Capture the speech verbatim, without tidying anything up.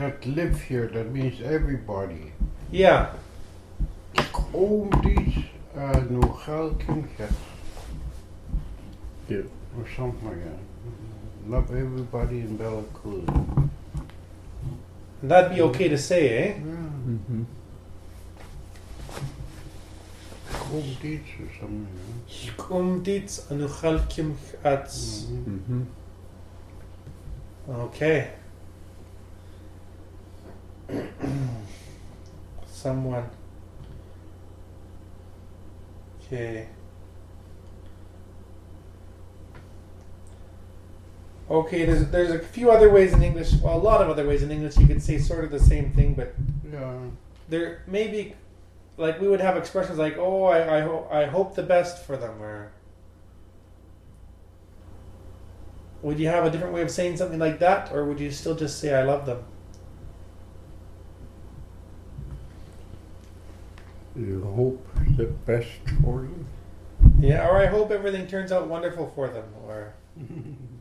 that live here, that means everybody. Yeah. Komdis Nuchalkim Yeah. or something like that. Love everybody in Belarus. And that'd be okay to say, eh? Yeah. Mm-hmm. Komdis or something. Kumdits anuchalkim ats. Mm-hmm. Okay. Someone. Okay. Okay, there's there's a few other ways in English, well, a lot of other ways in English you could say sort of the same thing, but Yeah. there may be, like, we would have expressions like, oh, I, I, ho- I hope the best for them, or would you have a different way of saying something like that, or would you still just say I love them? You hope the best for them. Yeah, or I hope everything turns out wonderful for them, or